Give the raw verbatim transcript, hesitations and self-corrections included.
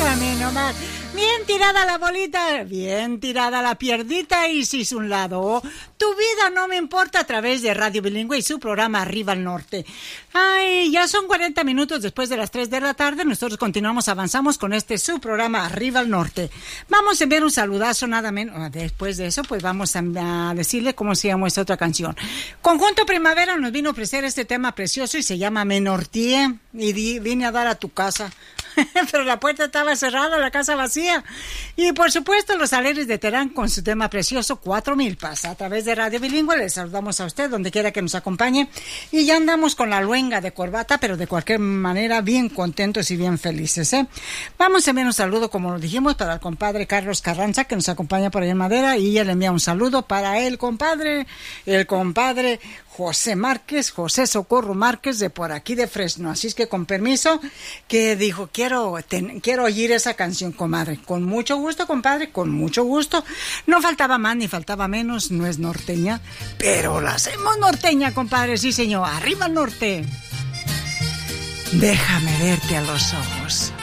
Déjame nomás. Bien tirada la bolita, bien tirada la pierdita y si es un lado. Tu vida no me importa a través de Radio Bilingüe y su programa Arriba al Norte. Ay, ya son cuarenta minutos después de las tres de la tarde. Nosotros continuamos, avanzamos con este su programa Arriba al Norte. Vamos a enviar un saludazo nada menos. Después de eso, pues vamos a, a decirle cómo se llama esta otra canción. Conjunto Primavera nos vino a ofrecer este tema precioso y se llama Me Norteé y di, vine a dar a tu casa. Pero la puerta estaba cerrada, la casa vacía. Y por supuesto los Alegres de Terán con su tema precioso Cuatro Milpas. A través de Radio Bilingüe les saludamos a usted donde quiera que nos acompañe. Y ya andamos con la luenga de corbata, pero de cualquier manera bien contentos y bien felices, ¿eh? Vamos a enviar un saludo, como lo dijimos, para el compadre Carlos Carranza, que nos acompaña por ahí en Madera. Y ella le envía un saludo para el compadre, el compadre José Márquez, José Socorro Márquez, de por aquí de Fresno. Así es que con permiso, que dijo, quiero, ten, quiero oír esa canción, comadre. Con mucho gusto, compadre, con mucho gusto. No faltaba más ni faltaba menos, no es norteña, pero la hacemos norteña, compadre, sí señor. Arriba al norte. Déjame verte a los ojos.